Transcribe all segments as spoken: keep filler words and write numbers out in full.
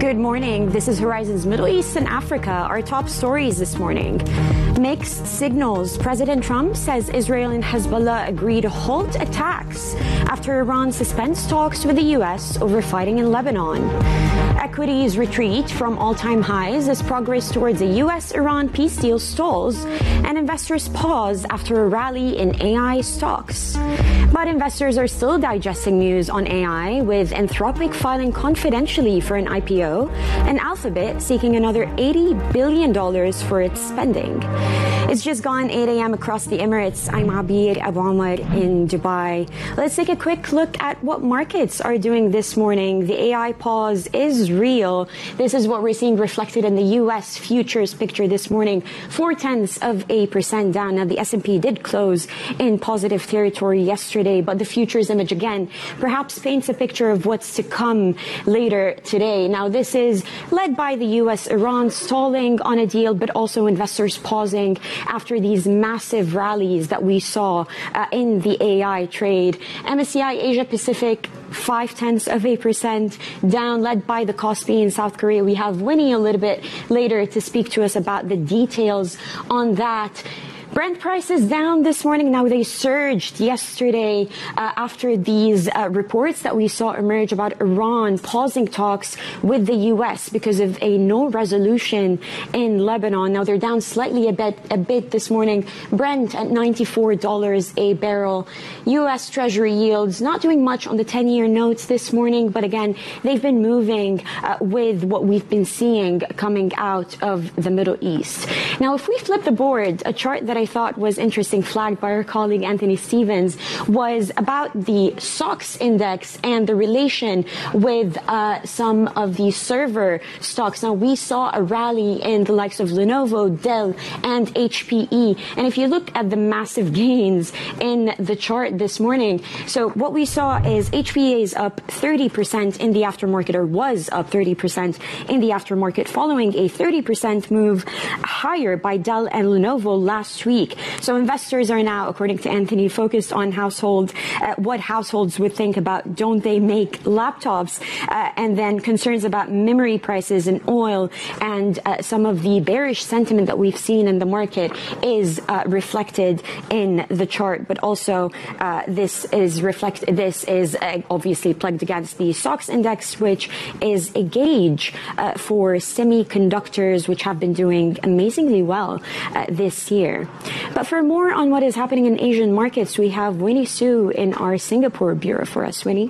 Good morning. This is Horizon's Middle East and Africa. Our top stories this morning. Mixed signals. President Trump says Israel and Hezbollah agree to halt attacks after Iran suspends talks with the U S over fighting in Lebanon. Equities retreat from all-time highs as progress towards a U S-Iran peace deal stalls, and investors pause after a rally in A I stocks. But investors are still digesting news on A I, with Anthropic filing confidentially for an I P O and Alphabet seeking another eighty billion dollars for its spending. It's just gone eight a.m. across the Emirates. I'm Abir Abu Omar in Dubai. Let's take a quick look at what markets are doing this morning. The A I pause is real. This is what we're seeing reflected in the U S futures picture this morning. Four tenths of a percent down. Now, the S and P did close in positive territory yesterday, but the futures image again perhaps paints a picture of what's to come later today. Now, this is led by the U S Iran stalling on a deal, but also investors pausing after these massive rallies that we saw uh, in the A I trade. M S C I Asia Pacific, five tenths of a percent down, led by the Kospi in South Korea. We have Winnie a little bit later to speak to us about the details on that. Brent prices down this morning. Now, they surged yesterday uh, after these uh, reports that we saw emerge about Iran pausing talks with the U S because of a no resolution in Lebanon. Now, they're down slightly a bit, a bit this morning. Brent at ninety-four dollars a barrel. U S Treasury yields not doing much on the ten-year notes this morning, but again, they've been moving uh, with what we've been seeing coming out of the Middle East. Now, if we flip the board, a chart that I thought was interesting, flagged by our colleague Anthony Stevens, was about the S O X index and the relation with uh, some of the server stocks. Now, we saw a rally in the likes of Lenovo, Dell, and H P E. And if you look at the massive gains in the chart this morning, so what we saw is H P E is up thirty percent in the aftermarket, or was up thirty percent in the aftermarket, following a thirty percent move higher by Dell and Lenovo last week. So investors are now, according to Anthony, focused on household, uh, what households would think about, don't they make laptops, uh, and then concerns about memory prices and oil, and uh, some of the bearish sentiment that we've seen in the market is uh, reflected in the chart. But also, uh, this is reflect. This is uh, obviously plugged against the S O X index, which is a gauge uh, for semiconductors, which have been doing amazingly well uh, this year. But for more on what is happening in Asian markets, we have Winnie Su in our Singapore bureau for us. Winnie?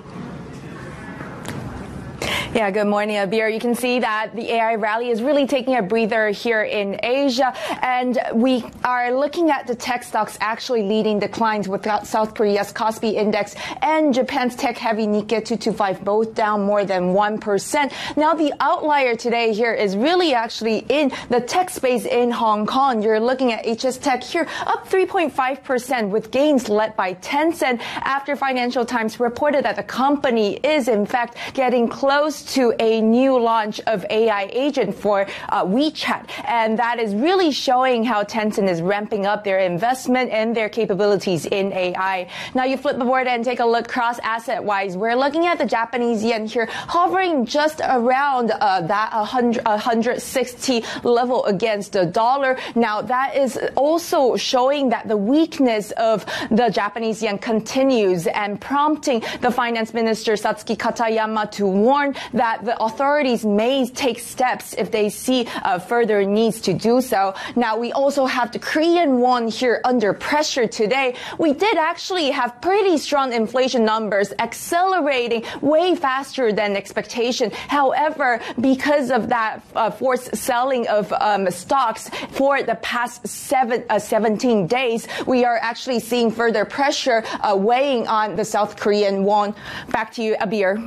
Yeah, good morning, Abir. You can see that the A I rally is really taking a breather here in Asia, and we are looking at the tech stocks actually leading declines, with South Korea's Kospi index and Japan's tech-heavy Nikkei two twenty-five both down more than one percent. Now, the outlier today here is really actually in the tech space in Hong Kong. You're looking at H S Tech here up three point five percent, with gains led by Tencent after Financial Times reported that the company is in fact getting close to a new launch of A I agent for uh, WeChat. And that is really showing how Tencent is ramping up their investment and their capabilities in A I. Now, you flip the board and take a look cross asset wise. We're looking at the Japanese yen here hovering just around uh, that one hundred sixty level against the dollar. Now, that is also showing that the weakness of the Japanese yen continues, and prompting the finance minister Satsuki Katayama to warn that the authorities may take steps if they see uh, further needs to do so. Now, we also have the Korean won here under pressure today. We did actually have pretty strong inflation numbers, accelerating way faster than expectation. However, because of that uh, forced selling of um, stocks for the past seven, uh, seventeen days, we are actually seeing further pressure uh, weighing on the South Korean won. Back to you, Abir.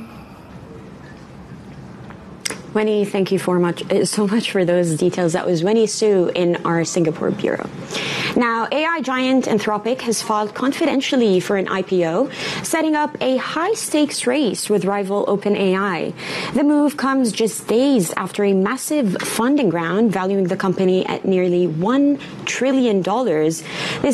Winnie, thank you for much, so much for those details. That was Winnie Su in our Singapore bureau. Now, A I giant Anthropic has filed confidentially for an I P O, setting up a high-stakes race with rival OpenAI. The move comes just days after a massive funding round valuing the company at nearly one trillion dollars. This